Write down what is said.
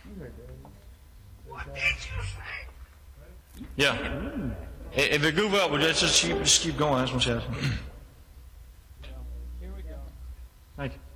Yeah. If it goes well, we'll just keep going. That's what I'm saying. Here we go. Thank you.